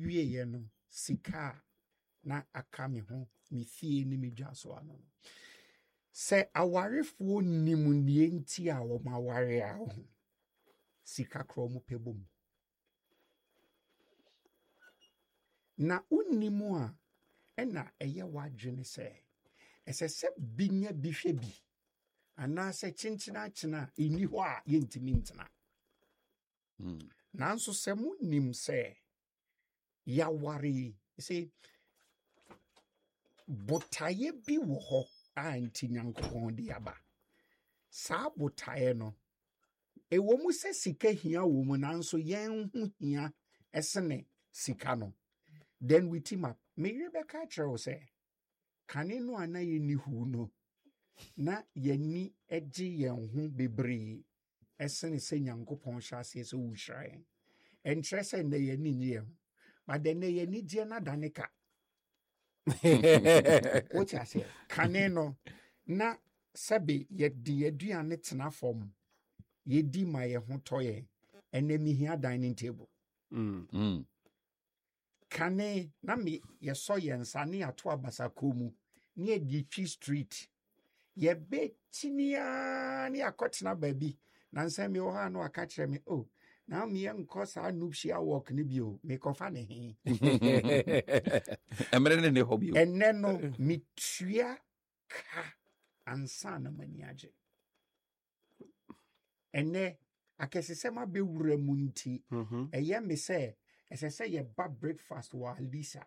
wie ye no sika na aka me ho me fie ni me dwa so ano se awarefo nimu nie nti a wo ma ware a ho sika kro mu pebom na unimu a ena eye wadwene se esese binya bihwe bi ana se chinchina china eni ho a yentimi ntena nanso se mu nim se ya ware se botaye bi wo ho a nti nyankopon de aba saa botaye no ewo mu se sika hia wo mu nanso yen hu hia esene sika no then we team up me Rebecca Chero say kane no ana ye ni hu no na yani eji yen hu bebre esene se nyankopon hyase so wu hran entrese na yani ni ye but then na yani die na daneka what I say kane no na sabe ye di aduane tena fom ye di ma ye ho toye enemi hia dining table kane na me ye so ye nsane ato abasako mu ne ye di Tree Street ye be tinia ne akotena baabi na nsem me wo ha no aka kire me oh na me ye nko sa nupsia walk ne bio me kofa ne he emre ne hobby enne no mitua ka ansa na mani age enne akesesema be wura mu nti eye me se ese ye ba breakfast wa Lisa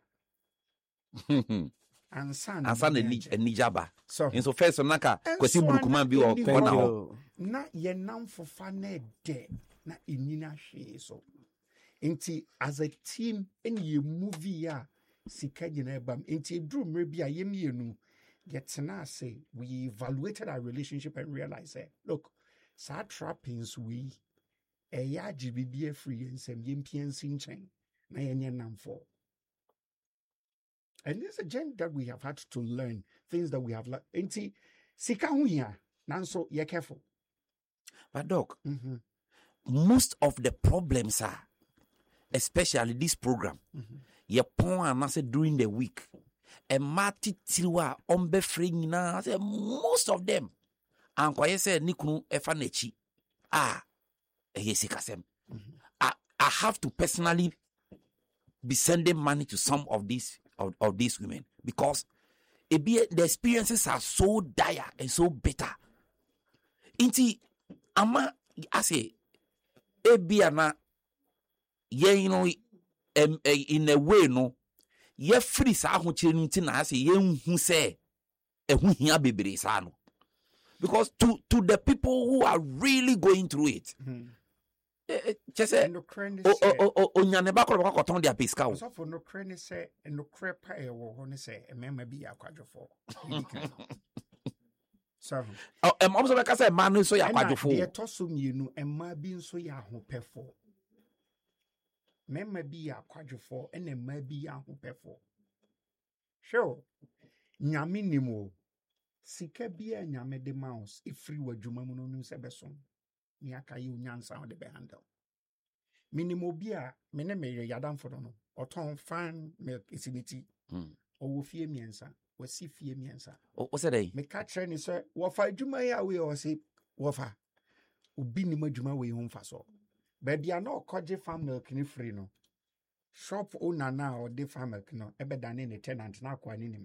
ansa na ni jaba so so first naka kwesi burukuma bi o na ho na ye nam fofa na de na enina hwe so nti as a team any movie ya sika gina bam nti drum mre bia yemienu getna say we evaluated our relationship and realized that look sad trappings we eya gbibie free ensem yempiansi nchen na yenye namfo. And this is a journey that we have had to learn things that we have learned. Nti sika hu ya nanso ye careful. But doc, most of the problems are, especially this program, ye pon anase during the week. A mati tiwa ombe free na say most of them. And kwa say nikunu efanechi. Yesikasem. I have to personally be sending money to some of these women because the experiences are so dire and so bitter. Inti ama I say ebiana ye in a way no ye free sa ho chire nti na say ye hu say ehu hia bebre sa no because to the people who are really going through it just say onyane ba ko koton dia pesca o so for no crane say no crepa e wo ho ne say emema bi akwadwofo so also be say man no so ya akwadwofo e to so mienu emma bi nso ya ahopefo memma bi akwadwofo ena emma bi ya ahopefo sure nyame nimo sika bi a nyame de mouse ifri wadwuma mu no se beso ni aka yi unyansa on the be handle minimo bi a mene me yadam for no oton fan milk isiniti owo fie miensa wasi fie miensa o se dey me ka kire ni se wo fa adwuma ya we o se wo fa obi ni madwuma we ho mfa so ba bia na okoje fan milk ni free no shop owner na o de fan milk no ebedane ne tenant na akwa ni nim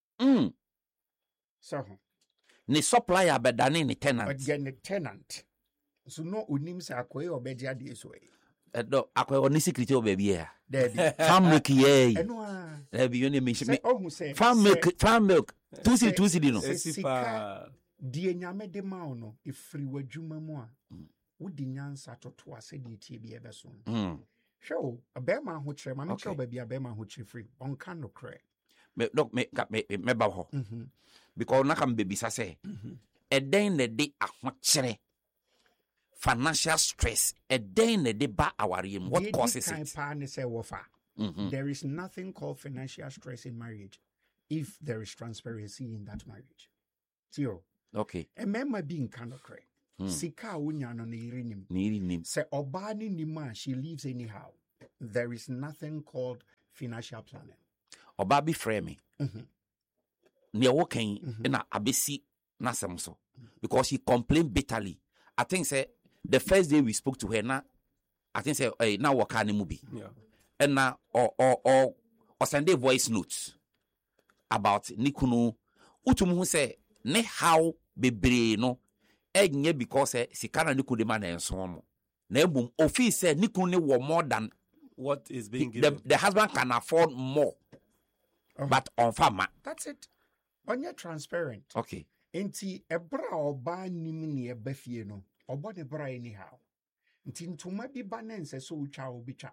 so ni supplier bedane ni tenant again the tenant so no unim sa akoye obeji ade so do akoye oni security obebi ya there farm milk ye eno a there be you me farm milk 2 no sika die nyame de ma no ifri wadwuma mu a wodi nyansa toto ase de tie bi ebeso show abema ho kire ma me kire obebi abema ho kire free on kan no kire me ba ho because na kam baby say e den na de ahokere financial stress e den na de ba awariem what causes it there is nothing called financial stress in marriage if there is transparency in that marriage tio okay e mema bi nkan no kre sika wonya no na irinim ni se oba ni nima she lives anyhow there is nothing called financial planning. Oba bi frame me. Near walking in a abesi nasem so because she complained bitterly. I think say the first day we spoke to her now, I think say now work on the movie. Yeah. And now or send a voice notes about Nikunu utumu say ne how bebre no enye because sikana niku de man and so on. Na boom office say Nikunu ne wo more than What is being given? the husband can afford more. But on farmer. That's it. On your transparent. Okay. Enti ebra oba nim ne ebafie no. Obo ne bra anyhow. Nti ntoma bi ba na nse so utwa obitwa.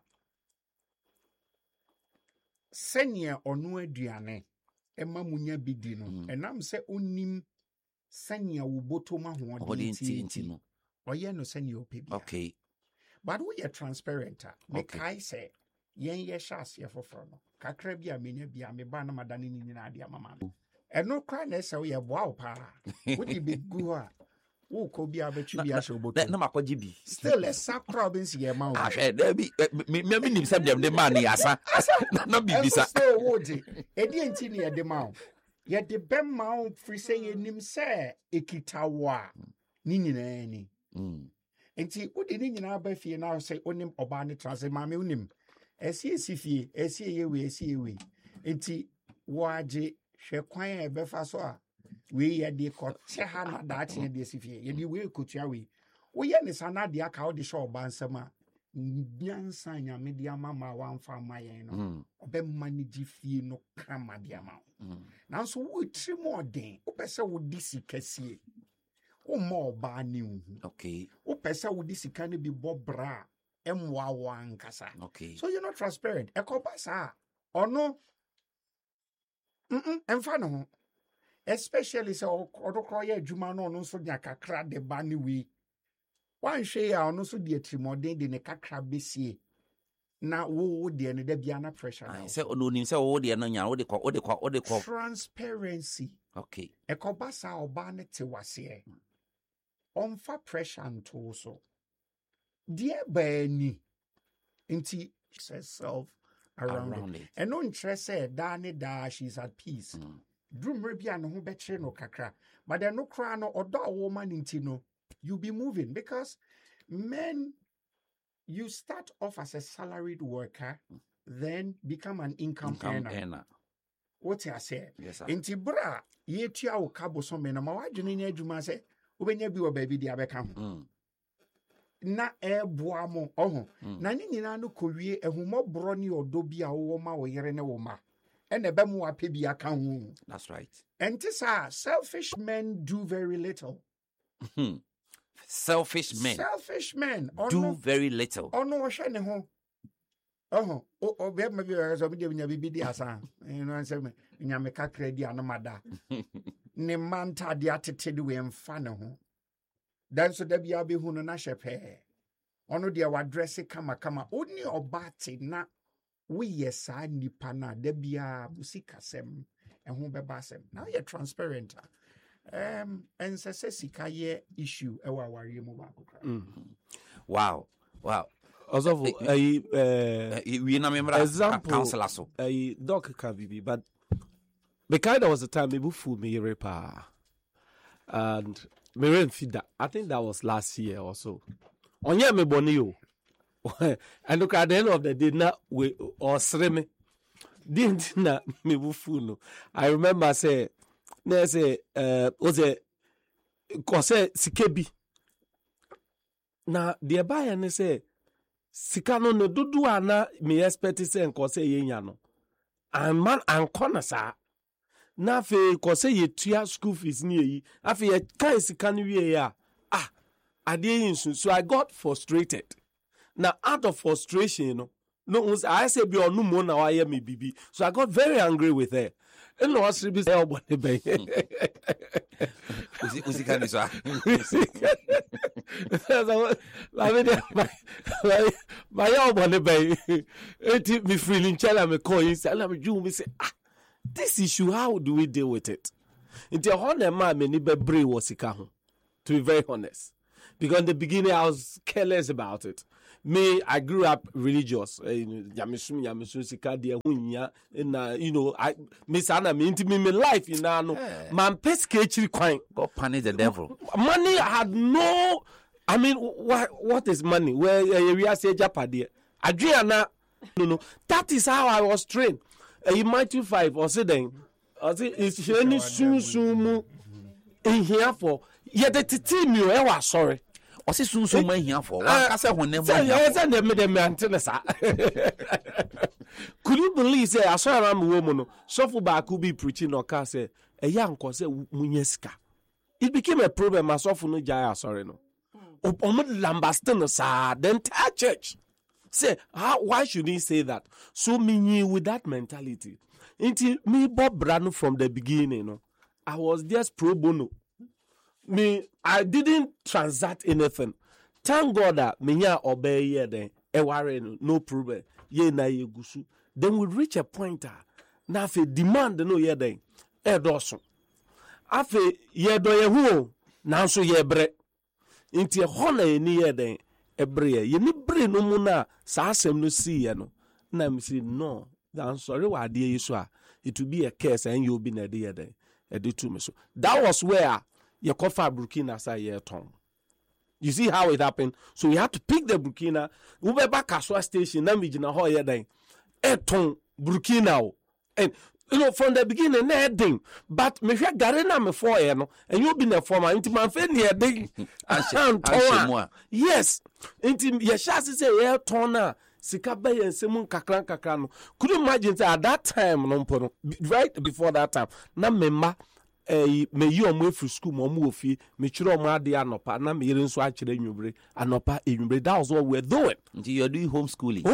Senya ono aduane ema munya bidi no. Enam se onim senya wo botoma ho odi nti no. Oye no senya opebi. Okay. But we are transparent. Me Okay. kai say yen ye shas ye foforo no. Kakra bi a menya bi a me ba na madane ni nyina ade amama. Eno kra na se we boa pa. Wo di be gu a. Wo ko bi abetwi bi a hye oboto. Na makwaji bi. Still a sacra bin si ye ma wo. Ahwe there be me nim say dem de man ni asa. Na bibisa. Still wo di. Edi enti ne ye de ma wo. Ye de bem ma wo free say ye nim say ekita wo a. Ni nyina ni. Enti wodi ni nyina ba fie na say onim oba ne transe ma me onim. Esi fie, esi ye we. Enti waje hwe kwan e befa so a we ye de ko che ha na da che de esi fie. Ye de we kotua we. Wo ye ne sana de aka wo de show oba nsam a nyansa nya me de amama wa mfa mayen no. Obe manage fie no kama de ama. Nanso wo tri mo den, wo pese wo di sikasie. O mo ba ni hu. Okay. O pese wo di sika ne bi bobra emwa wankasa. Okay. So you're not transparent. Ekobasa ono emfa no ho. Especially say odokro ye adwuma no no so nya kakra de ba ni wi. Wan hwe ya ono so de atrimodin de ne kakra besie. Na wo de ne da bia na pressure na. Say ono nim say wo de no nya wo de ko. Transparency. Okay. Ekobasa oba ne te wase. Onfa pressure nto so. Dear Benny, inti herself around it. And no interest said, da, she's at peace. Dream rebia no betre no kakra. But there no cry no or dog woman intino. You be moving because men, you start off as a salaried worker, then become an income earner. What I say? Yes, sir. Inti bra, ye tia o kabo so me na ma wadwene nya adwuma se, obenya bi o baby dia beka ho. Na eboa mo na ni nyina no kowie ehumobro ne odo bi a wo ma wo yere ne wo ma ene be mo ape bi aka ho. That's right. And this selfish men do very little. Selfish men do very little. Ono wo hwe ne ho. O be ma bi so bi de nya bi di asa. You know say me nya me kakra di anomada. Ne manta de atete de we mfa ne ho. Dan so da bia be hu no na hyepe ono de wa dress kama oni obate na we yesa nipa na da bia musikasem ehun beba asem now you're transparent and say sika ye issue e wa ware mu ba kokra. Wow Also we na memra counselor so doc can be but the kind of was the time me fool me repa and me feed that. I think that was last year or so. Onye me boni yo. And look at the end of the day na we or sreme. Didn't na me bufu no. I remember say na say was a kose sikebi. Na the buyer ne say sika no no dudu ana me expect say nkose ye nya no. And man ankona sa na fe ko say ye tua school fees ni yi afi ye kan sika ni wie ya ade yin so I got frustrated. Now out of frustration no I say be onu mo na wa ye me bibi, so I got very angry with her. And no was be say obone be usi kan so my obone be eti me feeling chala me call yin say na me ju me say this issue, how do we deal with it? Until honor man me ni bebre was sika ho. To be very honest. Because in the beginning I was careless about it. Me, I grew up religious. Yamisum sikadia hunya na I Miss Anna me inti me life in ano man pescatry kwine. God punish the devil. Money had no. I mean, what is money? Where we are say Japadi. Adriana, no. That is how I was trained. In Matthew 5, or say then, or say it's any soon in here for. Yet the team you ever sorry. Or say soon here for. I say whenever. Could you believe say I saw a woman so for back could be preaching or car say a young cause munyeska. It became a problem as often no jaya sorry no. Lambaston the entire church. Say why should he say that? So me with that mentality. Until me Bob Brano from the beginning, no, I was just pro bono. Me, I didn't transact anything. Thank God that me obey ye then. No problem. Ye na ye gusu. Then we reach a point na fe demand no ye then. Doso. Afe ye do ye hu na so ye bre. Inti hona ni ye then ebre ye ni bre no mu na sa asem no see ye no. Na me say no. I'm sorry wa de yesu a it will be a curse and you be na de ye then. E do to me so. That was where you cover Burkina say ton. You see how it happened? So you have to pick the Burkina. We be back Kaswa station. Na mijina ho ye then. Ton Burkina. And from the beginning, heading. But me hwe gare na me for no. And you be na former. Inti man fe ne heading. Yes. Inti ye shasi say ye ton na. Sika be ye nsemu kakran no. Could you imagine say at that time no mpo no, right before that time na memma me yi omo free school mo ofie me chiro omo ade anopa na me yire nso a kire nwubre anopa enwubre. That was what we were doing. You are doing homeschooling.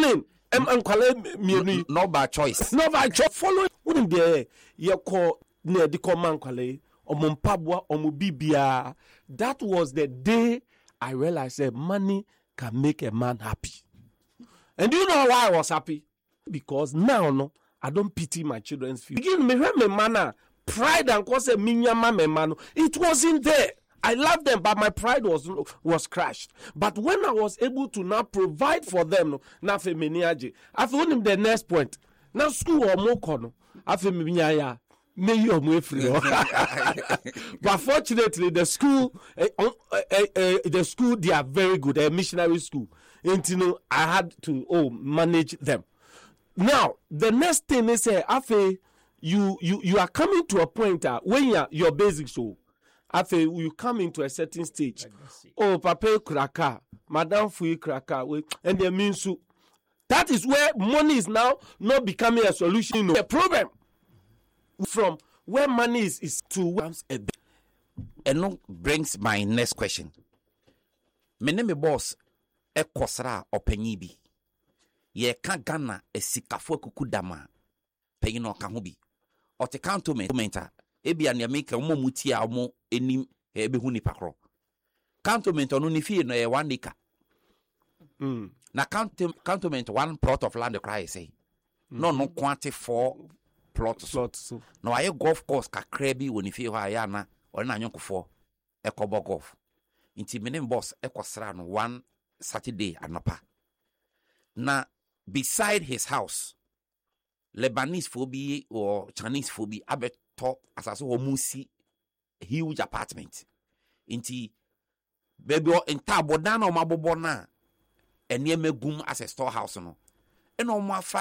Not by choice. Not by choice. Following wouldn't be ye call near the command kwale omo mpabwa omo bibia. That was the day I realized that money can make a man happy. And do you know why I was happy? Because now no, I don't pity my children's future. Begin me manner. Pride and cause a minyama me mano. It wasn't there. I loved them, but my pride was crushed. But when I was able to now provide for them, na fe meniaje. I found him the next point. Now school or mokono. I fe minyaya. May you more free. But fortunately, the school, they are very good. A missionary school. And I had to manage them. Now the next thing is after you are coming to a point when your basic so after you come into a certain stage. Oh, papa kraka, madam fui kraka, and the means so that is where money is now not becoming a solution. The problem from where money is to a bit. And no brings my next question. My name is boss. Ekosra openyi bi ye ka Ghana esikafo kukudama penyi no ka ho bi ote cantonment ebia ne make mo muti a mo enim ebe hu nipa kro cantonment ono ni fie no e 1 acre na cantonment 1 plot of land cry say no quantity 4 plots no aye golf course kakra bi woni fie ho aya na ona anyonkofo ekobo golf inti menem boss ekosra no 1 Saturday anopa. Na beside his house, Lebanese phobia or Chinese phobia abeto asaso omusi huge apartment. Inti baby enta bodana o mabobo na ene megum as a storehouse no. Eno mafa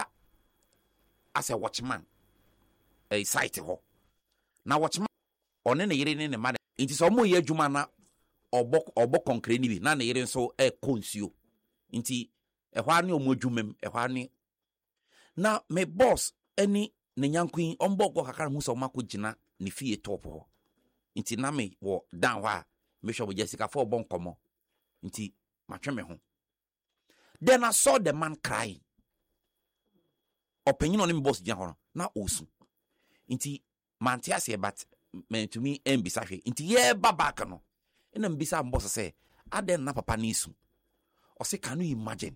as a watchman. A site ho. Na watchman one ne yire ne ma inti so mo ye adwuma na obo concrete ni bi na yire nso konsuo nti ehwa ne omodwumem ehwa ne na me boss ani ne nyankwin ombogo kakara hu so makogina ne fie top ho nti na me wo down ho a me hwe bo Jessica for bon komo nti matwe me ho. Then I saw the man crying. Opinion on him boss gina ho na osu nti mantiase but me to me embisa hwe nti ye babaka no ena mbisa mboss say aden na papa nisu o say can you imagine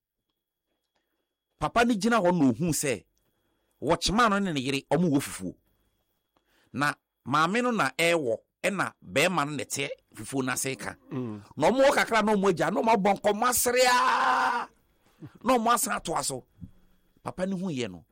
papa ni gina ho no hu say watchman no ne yire omu wo fufuo na maame no na ewo ena be ma no nete fufu na se ka no mo kakra no mo agya no mo bon komasrea no mo asa to aso papa ni hu ye no